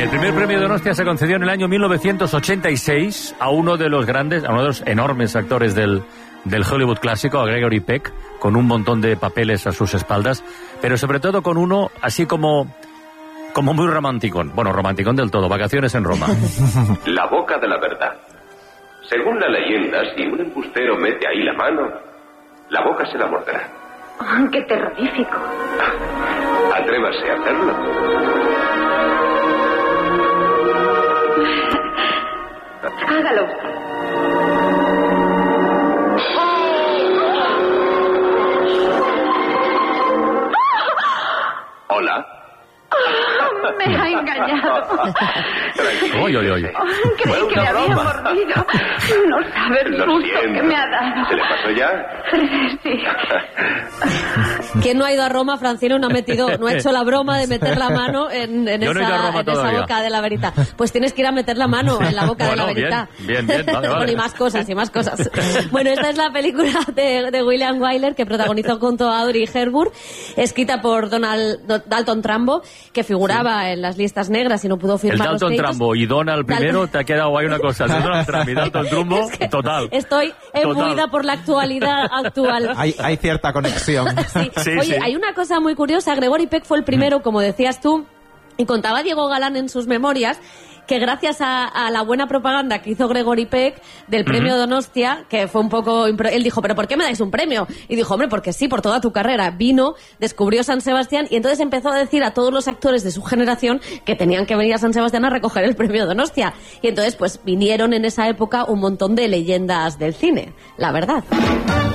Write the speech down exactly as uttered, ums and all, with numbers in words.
El primer premio de Donostia se concedió en el año mil novecientos ochenta y seis a uno de los grandes, a uno de los enormes actores del, del Hollywood clásico, a Gregory Peck, con un montón de papeles a sus espaldas, pero sobre todo con uno así como, como muy romanticón. Bueno, romanticón del todo, Vacaciones en Roma. La boca de la verdad. Según la leyenda, si un embustero mete ahí la mano, la boca se la morderá. Oh, ¡qué terrorífico! Atrévase a hacerlo. Hágalo. Hola. Me ha engañado. Oye, oye, oye. Creí que me había mordido. No sabes el susto que me ha dado. ¿Se le pasó ya? Sí. ¿Quién no ha ido a Roma, Francino? No ha metido, no ha hecho la broma de meter la mano en, en, esa, no en esa boca de la verita. Pues tienes que ir a meter la mano en la boca bueno, de la verita. Bien, bien, bien. Vale, vale. Bueno, y más cosas, y más cosas. Bueno, esta es la película de, de William Wyler, que protagonizó junto a Audrey Hepburn, escrita por Donald Dalton Trumbo, que figuraba sí. en las listas negras y no pudo firmar el los Dalton créditos. Trumbo y Donald primero, Dalton... te ha quedado ahí una cosa. Donald Trump y Dalton Trumbo, es que total. Estoy embuida total. por la actualidad actual. Hay, hay cierta conexión. Sí. Sí, Oye, sí. hay una cosa muy curiosa. Gregory Peck fue el primero, como decías tú, y contaba Diego Galán en sus memorias, que gracias a, a la buena propaganda que hizo Gregory Peck del premio uh-huh. Donostia, que fue un poco... Él dijo, ¿pero por qué me dais un premio? Y dijo, hombre, porque sí, por toda tu carrera. Vino, descubrió San Sebastián y entonces empezó a decir a todos los actores de su generación que tenían que venir a San Sebastián a recoger el premio Donostia. Y entonces, pues, vinieron en esa época un montón de leyendas del cine, la verdad.